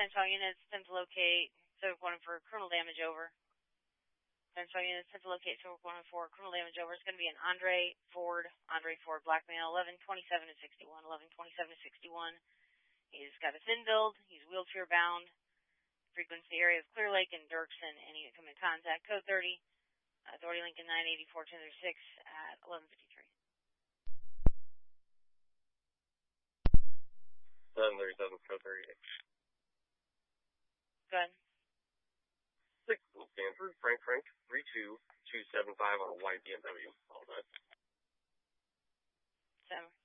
Central units, attempt to locate, so one for criminal damage over. Central units, attempt to locate, so one for criminal damage over. It's going to be an Andre Ford, black male, 1127 to 61, 1127 to 61. He's got a thin build, he's wheelchair bound, frequency area of Clear Lake and Dirksen, and he can come in contact, code 30, Authority Lincoln 984 206 at 1153. 737, code 38. Go ahead. 6 Stanford, Frank, 32275 on a white BMW. All that. 7.